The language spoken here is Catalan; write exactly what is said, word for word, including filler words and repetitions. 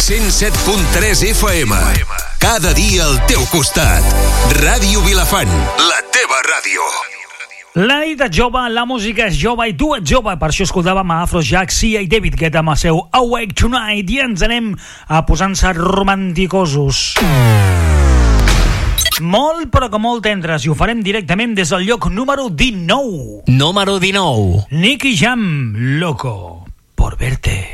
cent set punt tres F M. Cada dia al teu costat. Ràdio Vilafant, la teva ràdio. La nit és jove, la música és jove i tu ets jove. Per això escoltàvem a Afrojack, Sia i David Guetta amb el seu Awake Tonight i ens anem a posant-se romanticosos. Molt però que molt tendres i ho farem directament des del lloc número dinou. Número dinou. Nicky Jam, loco por verte.